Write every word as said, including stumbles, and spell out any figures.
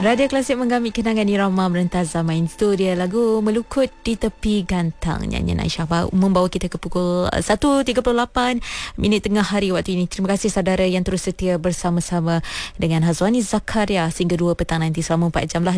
Radio Klasik menggamit kenangan irama merentas zaman itu. Dia lagu Melukut di Tepi Gantang, nyanyian Aisyah membawa kita ke pukul satu tiga puluh lapan minit tengah hari waktu ini. Terima kasih saudara yang terus setia bersama-sama dengan Hazwani Zakaria sehingga dua petang nanti selama empat jam lah.